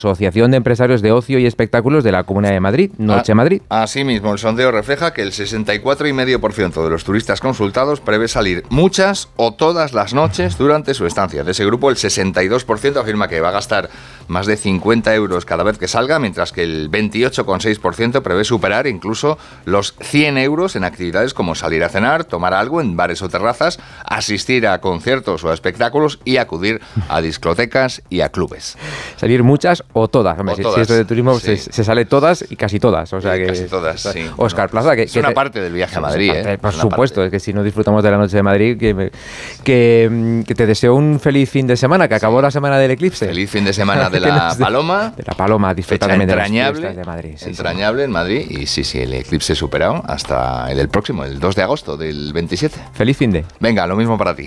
Asociación de Empresarios de Ocio y Espectáculos de la Comunidad de Madrid, Noche Madrid. Asimismo, el sondeo refleja que el 64,5% de los turistas consultados prevé salir muchas o todas las noches durante su estancia. De ese grupo, el 62% afirma que va a gastar más de 50 euros cada vez que salga, mientras que el 28,6% prevé superar incluso los 100 euros en actividades como salir a cenar, tomar algo en bares o terrazas, asistir a conciertos o a espectáculos y acudir a discotecas y a clubes. Salir muchas o todas. Hombre, si esto de turismo sí. se sale todas y casi todas. O sea que casi todas, sí. Óscar Plaza, que es una parte del viaje a Madrid. Por supuesto, es que si no disfrutamos de la noche de Madrid, que te deseo un feliz fin de semana, que acabó la semana del eclipse. Feliz fin de semana de la Paloma. De la Paloma, disfrutar también de las fiestas de Madrid. Entrañable en Madrid y sí, el eclipse superado hasta el próximo, el 2 de agosto del 27. Feliz fin de. Venga, lo mismo para ti.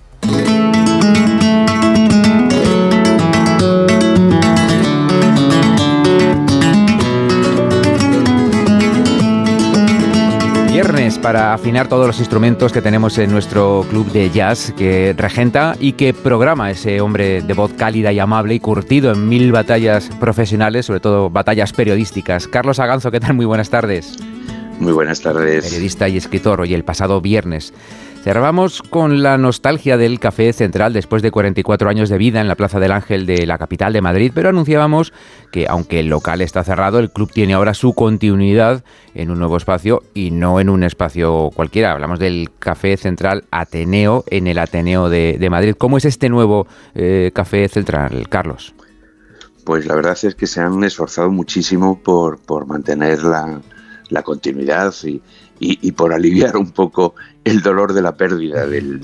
Viernes para afinar todos los instrumentos que tenemos en nuestro club de jazz que regenta y que programa ese hombre de voz cálida y amable y curtido en 1000 batallas profesionales, sobre todo batallas periodísticas. Carlos Aganzo, ¿qué tal? Muy buenas tardes. Muy buenas tardes. Periodista y escritor. Hoy, el pasado viernes, cerramos con la nostalgia del Café Central después de 44 años de vida en la Plaza del Ángel de la capital de Madrid, pero anunciábamos que, aunque el local está cerrado, el club tiene ahora su continuidad en un nuevo espacio y no en un espacio cualquiera. Hablamos del Café Central Ateneo, en el Ateneo de Madrid. ¿Cómo es este nuevo Café Central, Carlos? Pues la verdad es que se han esforzado muchísimo por mantener la continuidad y por aliviar un poco el dolor de la pérdida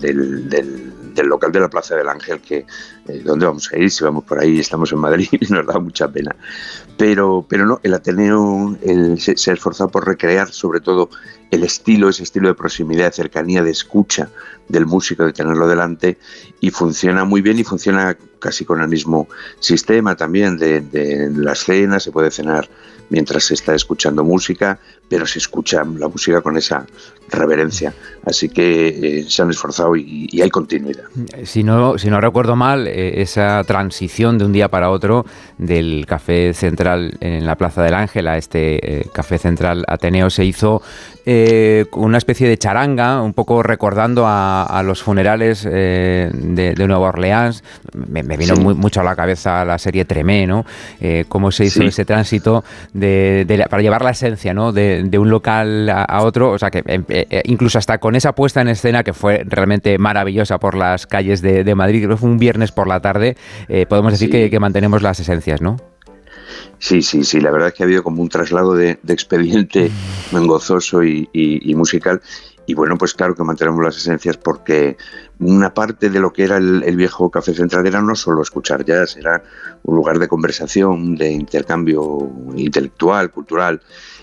del local de la Plaza del Ángel, que ¿dónde vamos a ir? Si vamos por ahí, estamos en Madrid y nos da mucha pena. Pero no, el Ateneo se ha esforzado por recrear sobre todo ese estilo de proximidad, de cercanía, de escucha del músico, de tenerlo delante, y funciona muy bien y funciona casi con el mismo sistema también de la cena. Se puede cenar mientras se está escuchando música, pero se escucha la música con esa reverencia. Así que se han esforzado y hay continuidad. Si no recuerdo mal, esa transición de un día para otro del Café Central en la Plaza del Ángel a este Café Central Ateneo se hizo con una especie de charanga, un poco recordando a los funerales de Nueva Orleans. Me vino mucho a la cabeza la serie Tremé, ¿no? Cómo se hizo ese tránsito para llevar la esencia, ¿no? de un local a otro. O sea, que incluso hasta con esa puesta en escena que fue realmente maravillosa por las calles de Madrid, creo que fue un viernes por la tarde, podemos decir que mantenemos las esencias, ¿no? Sí, la verdad es que ha habido como un traslado de expediente gozoso y musical. Y bueno, pues claro que mantenemos las esencias, porque una parte de lo que era el viejo Café Central era no solo escuchar jazz, era un lugar de conversación, de intercambio intelectual, cultural.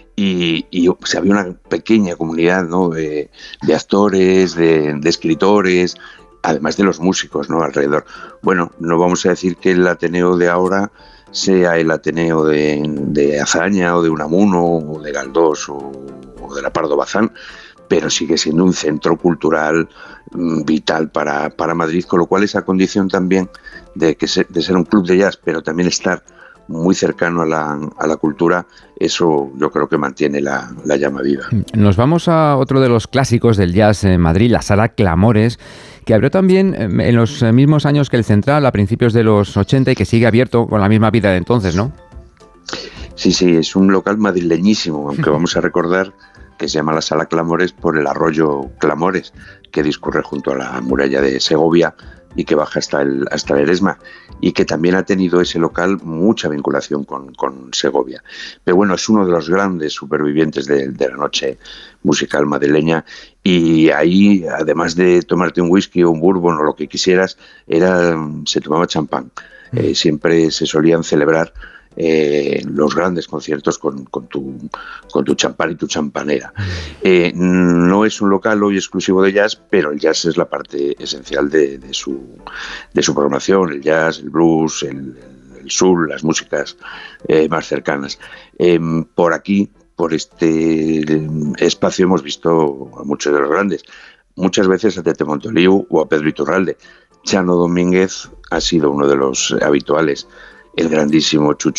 Y había una pequeña comunidad, ¿no? de actores, de escritores, además de los músicos, ¿no? alrededor. Bueno, no vamos a decir que el Ateneo de ahora sea el Ateneo de Azaña o de Unamuno o de Galdós o de la Pardo Bazán, pero sigue siendo un centro cultural vital para Madrid, con lo cual esa condición también de ser un club de jazz, pero también estar muy cercano a la cultura, eso yo creo que mantiene la llama viva. Nos vamos a otro de los clásicos del jazz en Madrid, la Sala Clamores, que abrió también en los mismos años que el Central, a principios de los 80, y que sigue abierto con la misma vida de entonces, ¿no? Sí, es un local madrileñísimo, aunque vamos a recordar que se llama la Sala Clamores por el arroyo Clamores, que discurre junto a la muralla de Segovia y que baja hasta el Eresma, y que también ha tenido ese local mucha vinculación con Segovia. Pero bueno, es uno de los grandes supervivientes de la noche musical madrileña, y ahí, además de tomarte un whisky o un bourbon o lo que quisieras, se tomaba champán. Siempre se solían celebrar los grandes conciertos con tu champán y tu champanera. No es un local hoy exclusivo de jazz, pero el jazz es la parte esencial de su programación, el jazz, el blues, el soul, las músicas más cercanas. Por aquí, por este espacio, hemos visto a muchos de los grandes, muchas veces a Tete Montoliu o a Pedro Iturralde. Chano Domínguez ha sido uno de los habituales, el grandísimo Chucho